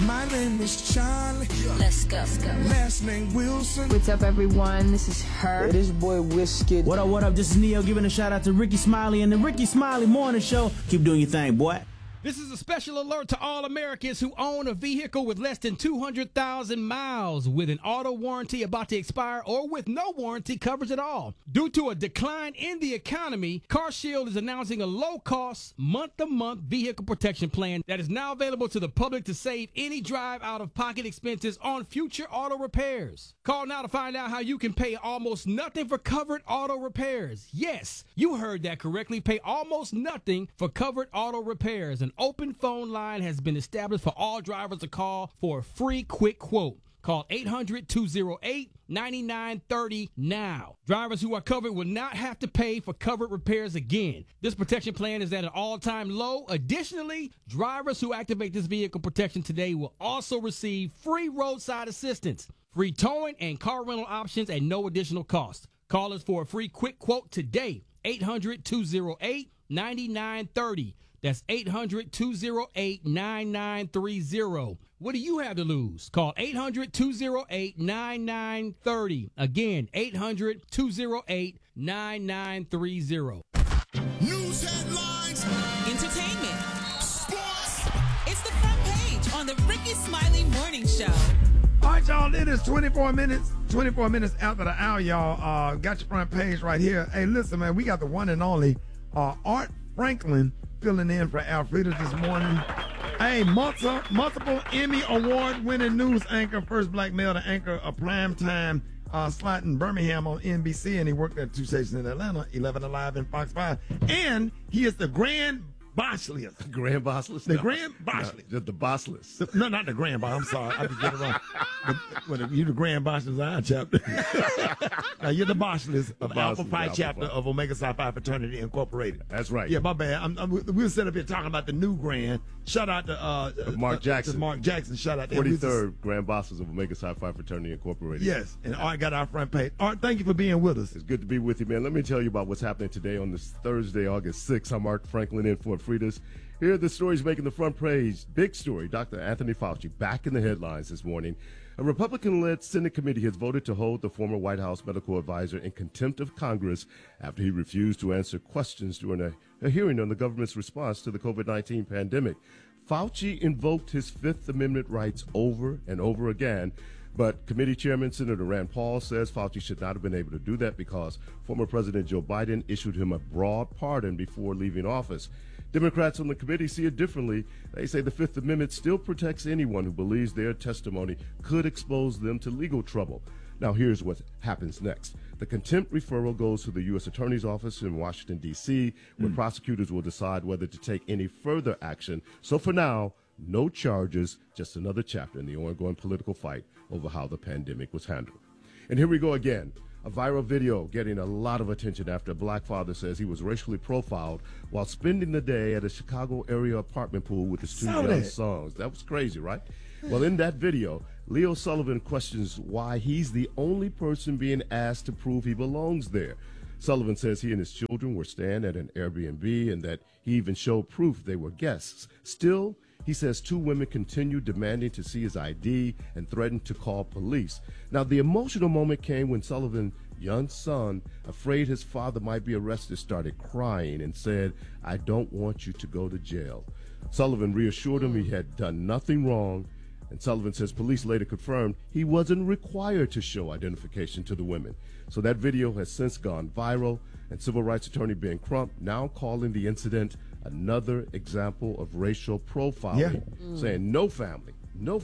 My name is Charlie. Let's go. Last name Wilson. What's up, everyone? This is her. Hey, this your boy Wizkid. What up? This is Neo giving a shout out to Ricky Smiley and the Ricky Smiley Morning Show. Keep doing your thing, boy. This is a special alert to all Americans who own a vehicle with less than 200,000 miles with an auto warranty about to expire or with no warranty coverage at all. Due to a decline in the economy, CarShield is announcing a low-cost, month-to-month vehicle protection plan that is now available to the public to save any drive out-of-pocket expenses on future auto repairs. Call now to find out how you can pay almost nothing for covered auto repairs. Yes, you heard that correctly. Pay almost nothing for covered auto repairs. An open phone line has been established for all drivers to call for a free quick quote. Call 800-208-9930 now. Drivers who are covered will not have to pay for covered repairs again. This protection plan is at an all-time low. Additionally, drivers who activate this vehicle protection today will also receive free roadside assistance, free towing, and car rental options at no additional cost. Call us for a free quick quote today. 800-208-9930. That's 800-208-9930. What do you have to lose? Call 800-208-9930. Again, 800-208-9930. News headlines. Entertainment. Sports. It's the front page on the Ricky Smiley Morning Show. All right, y'all, it is 24 minutes after the hour, y'all. Got your front page right here. Hey, listen, man, we got the one and only Art Franklin filling in for Alfreda this morning. Hey, multiple Emmy award-winning news anchor, first black male to anchor a primetime slot in Birmingham on NBC, and he worked at 2 stations in Atlanta, 11 Alive and Fox 5. And he is the Grand Bosslist. Grand Bosslist? The No. Grand Bosslist. No, the Bosslist. No, not the Grand Boss. I'm sorry. I did get it wrong. You're the Grand Bosslist I chapter. Now, you're the Bosslist of Alpha Phi chapter of Omega Psi Phi Fraternity Incorporated. That's right. Yeah, my bad. We'll set up here talking about the new Grand. Shout out to Mark Jackson. Mark Jackson. Shout out to 43rd Grand Bosses of Omega Psi Phi Fraternity Incorporated. Yes, and Art got our front page. Art, thank you for being with us. It's good to be with you, man. Let me tell you about what's happening today on this Thursday, August 6th. I'm Art Franklin in for Frida's. Here are the stories making the front page. Big story. Dr. Anthony Fauci back in the headlines this morning. A Republican-led Senate committee has voted to hold the former White House medical advisor in contempt of Congress after he refused to answer questions during a hearing on the government's response to the COVID-19 pandemic. Fauci invoked his Fifth Amendment rights over and over again, but committee chairman Senator Rand Paul says Fauci should not have been able to do that because former President Joe Biden issued him a broad pardon before leaving office. Democrats on the committee see it differently. They say the Fifth Amendment still protects anyone who believes their testimony could expose them to legal trouble. Now, here's what happens next. The contempt referral goes to the U.S. Attorney's Office in Washington, D.C., where prosecutors will decide whether to take any further action. So for now, no charges, just another chapter in the ongoing political fight over how the pandemic was handled. And here we go again. A viral video getting a lot of attention after a black father says he was racially profiled while spending the day at a Chicago area apartment pool with his two young sons. That was crazy, right? Well, in that video, Leo Sullivan questions why he's the only person being asked to prove he belongs there. Sullivan says he and his children were staying at an Airbnb and that he even showed proof they were guests. Still, he says two women continued demanding to see his ID and threatened to call police. Now, the emotional moment came when Sullivan's young son, afraid his father might be arrested, started crying and said, "I don't want you to go to jail." Sullivan reassured him he had done nothing wrong, and Sullivan says police later confirmed he wasn't required to show identification to the women. So that video has since gone viral, and civil rights attorney Ben Crump now calling the incident another example of racial profiling, saying no family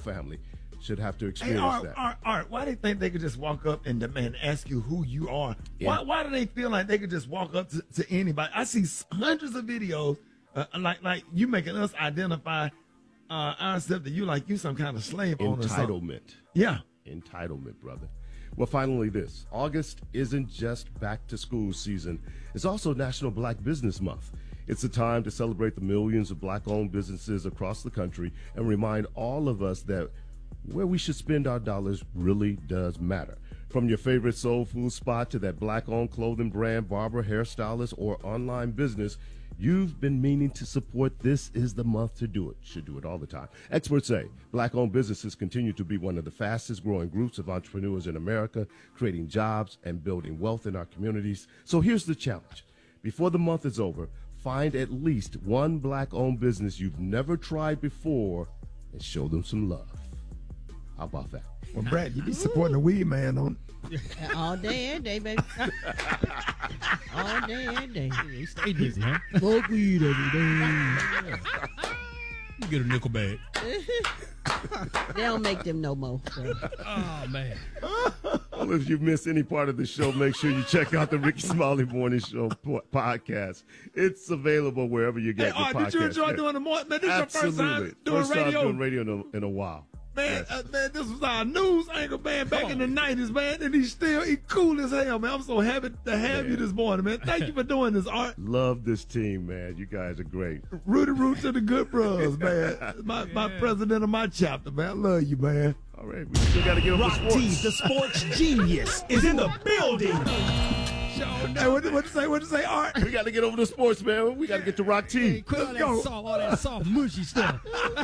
should have to experience that. Art, why do they think they could just walk up and demand, ask you who you are? Yeah. Why do they feel like they could just walk up to anybody? I see hundreds of videos like you making us identify ourselves to you like you some kind of slave owner. Entitlement. Yeah. Entitlement, brother. Well, finally this. August isn't just back to school season. It's also National Black Business Month. It's a time to celebrate the millions of black-owned businesses across the country and remind all of us that where we should spend our dollars really does matter. From your favorite soul food spot to that black-owned clothing brand, barber, hairstylist, or online business, you've been meaning to support. This is the month to do it. Should do it all the time. Experts say black-owned businesses continue to be one of the fastest-growing groups of entrepreneurs in America, creating jobs and building wealth in our communities. So here's the challenge. Before the month is over, find at least one black-owned business you've never tried before and show them some love. How about that? Well, Brad, you be supporting the weed man, don't All day, every day, baby. All day, every day. He stay busy, huh? Smoke weed every day. You get a nickel bag. They don't make them no more. So. Oh, man. Well, if you missed any part of the show, make sure you check out the Ricky Smiley Morning Show podcast. It's available wherever you get your podcast. Did you enjoy doing the morning? Man, this is your first time doing First radio? time doing radio in a while. Man, Yes. man, this was our news anchor, man, back in the 90s, man, and he cool as hell, man. I'm so happy to have you this morning, man. Thank you for doing this, Art. Love this team, man. You guys are great. Rudy Root to the good bros, man. My president of my chapter, man. I love you, man. All right, we still got to get over Rock sports. Tees, the sports genius, is in the building. Hey, what you say, Art? We got to get over the sports, man. We got to get to Rock T. Hey, quit all that soft, mushy stuff.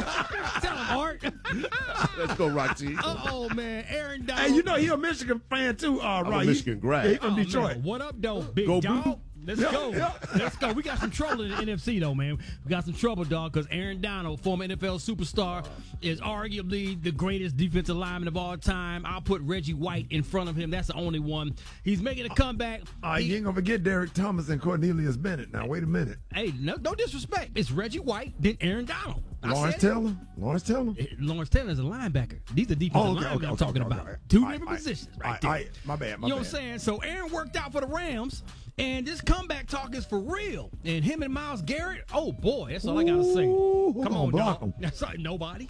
Tell him, Art. Let's go, Rock T. Oh, man. Aaron Donald. Hey, you know he a Michigan fan too, I'm right? a Michigan grad. Yeah, he from Oh, Detroit. man. What up, though, big Go dog? Blue. Let's Yeah, go. yeah. Let's go. We got some trouble in the NFC, though, man. We got some trouble, dog, because Aaron Donald, former NFL superstar, is arguably the greatest defensive lineman of all time. I'll put Reggie White in front of him. That's the only one. He's making a comeback. You ain't gonna forget Derek Thomas and Cornelius Bennett. Now, wait a minute. Hey, no disrespect. It's Reggie White, then Aaron Donald. Lawrence Taylor? Lawrence Taylor? Lawrence Taylor is a linebacker. These are defensive linemen I'm talking about. Two different positions right there. My bad. You know what I'm saying? So Aaron worked out for the Rams, and this comeback talk is for real. And him and Myles Garrett, oh boy, that's all I gotta say. Ooh, Come on, block dog. him. That's right. Nobody.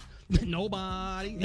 Nobody.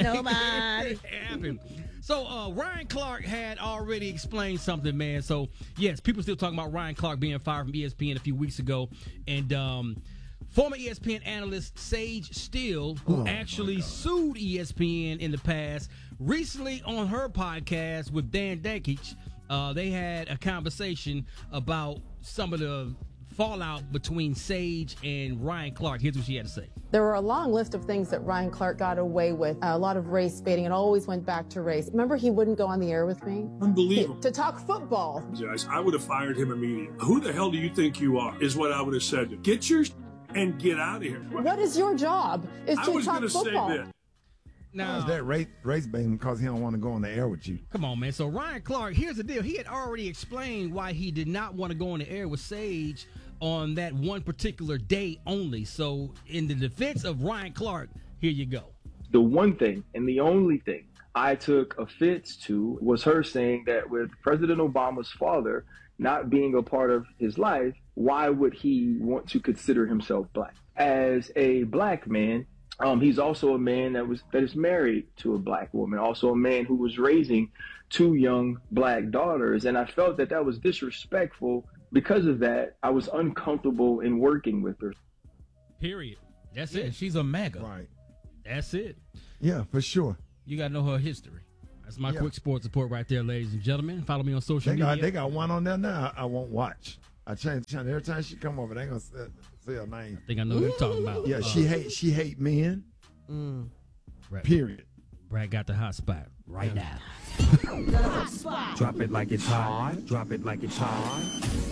It happened. So Ryan Clark had already explained something, man. So yes, people still talking about Ryan Clark being fired from ESPN a few weeks ago, and former ESPN analyst Sage Steele, who actually sued ESPN in the past, recently on her podcast with Dan Dakich, they had a conversation about some of the fallout between Sage and Ryan Clark. Here's what she had to say. There were a long list of things that Ryan Clark got away with. A lot of race baiting. It always went back to race. Remember, he wouldn't go on the air with me? Unbelievable. To talk football. Judge, I would have fired him immediately. Who the hell do you think you are, is what I would have said to him. Get your and get out of here. What is your job? Is I to was talk going to say football. this. Now, How's that race baiting because he don't want to go on the air with you? come on, man. So Ryan Clark, here's the deal. He had already explained why he did not want to go on the air with Sage on that one particular day only. So in the defense of Ryan Clark, here you go. The one thing and the only thing I took offense to was her saying that with President Obama's father not being a part of his life, why would he want to consider himself black? As a black man, he's also a man that is married to a black woman, also a man who was raising two young black daughters. And I felt that that was disrespectful. Because of that, I was uncomfortable in working with her. Period. That's Yeah, it. she's a MAGA. Right. That's it. Yeah, for sure. You got to know her history. That's my Yeah. quick sports report right there, ladies and gentlemen. Follow me on social media. They got one on there now. I won't watch. I change the channel every time she come over. They ain't gonna say her name. I think I know what you're talking about. Yeah, she hate men. Right. Period. Brad got the hot spot right now. Drop it like it's hot. Drop it like it's hot.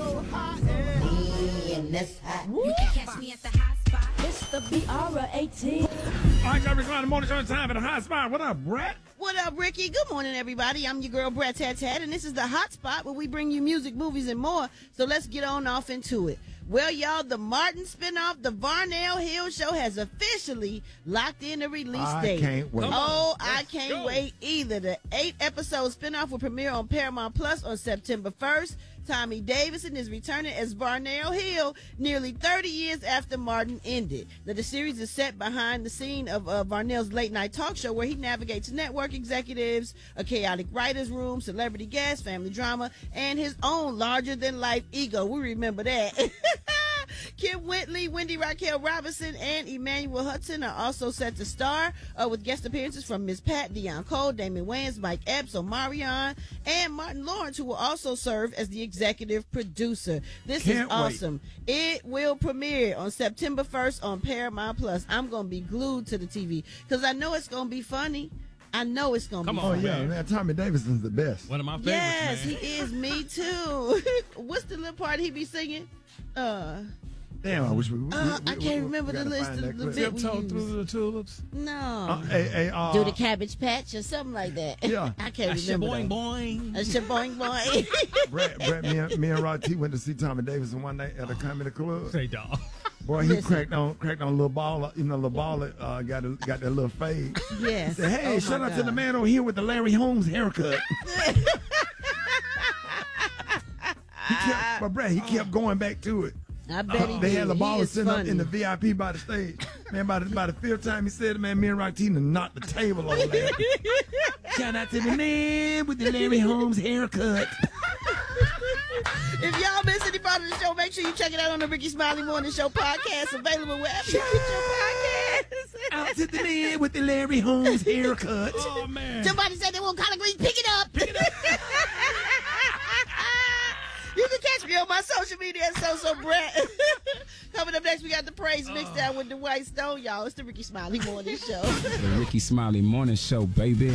You can catch me at the hot spot. It's the BR18. All right, everybody, the morning show time for the hot spot. What up, Brett? What up, Ricky? Good morning, everybody. I'm your girl, Brett Tat Tat, and this is the Hot Spot where we bring you music, movies, and more. So let's get on off into it. Well, y'all, the Martin spinoff, The Varnell Hill Show, has officially locked in the release date. I can't wait. Oh, I can't wait either. The 8-episode spinoff will premiere on Paramount Plus on September 1st. Tommy Davidson is returning as Varnell Hill nearly 30 years after Martin ended. Now, the series is set behind the scene of Varnell's late-night talk show where he navigates network executives, a chaotic writer's room, celebrity guests, family drama, and his own larger-than-life ego. We remember that. Kim Whitley, Wendy Raquel Robinson, and Emmanuel Hudson are also set to star with guest appearances from Miss Pat, Deion Cole, Damon Wayans, Mike Epps, Omarion, and Martin Lawrence, who will also serve as the executive producer. This Can't is awesome. It will premiere on September 1st on Paramount Plus. I'm going to be glued to the TV because I know it's going to be funny. I know it's going to be funny. Oh, yeah, man. Tommy Davidson's the best. One of my favorites, Yes, man. he is. Me too. What's the little part he be singing? Damn, I wish we I can't remember the list of the bit we Tiptoe used. through the tulips. No. Do Do the Cabbage Patch or something like that. Yeah. I can't remember. Boing, though. boing. That's your boing boing. Brett, me and Rod T went to see Tommy Davidson one night at a comedy club. Say, dog. Boy, he cracked on a little ball. You know, little ball got that little fade. Yes. He said, "Hey, Oh, shout my out to the God. man over here with the Larry Holmes haircut." But Brett, he kept going back to it. I bet he They did. had the He ball is sitting up funny. in the VIP by the stage. Man, by the fifth time he said it, man, me and Roctina knocked the table over there. Shout out to the man with the Larry Holmes haircut. If y'all miss any part of the show, make sure you check it out on the Ricky Smiley Morning Show podcast, available wherever you get your podcasts. Out to the man with the Larry Holmes haircut. Oh, man. Somebody said they want collard greens. Pick it up. You can catch me on my social media at So Brett. Coming up next, we got the praise mix down with the White Stone, y'all. It's the Ricky Smiley Morning Show. The Ricky Smiley Morning Show, baby.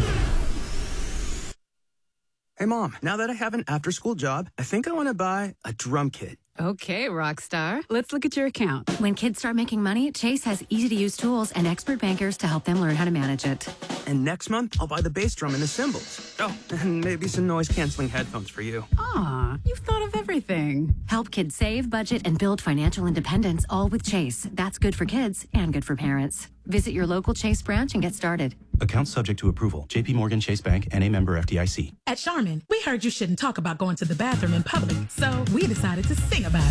Hey, Mom, now that I have an after-school job, I think I want to buy a drum kit. Okay, Rockstar. Let's look at your account. When kids start making money, Chase has easy-to-use tools and expert bankers to help them learn how to manage it. And next month, I'll buy the bass drum and the cymbals. Oh, and maybe some noise-canceling headphones for you. Aw, you've thought of everything. Help kids save, budget, and build financial independence, all with Chase. That's good for kids and good for parents. Visit your local Chase branch and get started. Account subject to approval. J.P. Morgan Chase Bank and a member FDIC. At Charmin, we heard you shouldn't talk about going to the bathroom in public, so we decided to sing about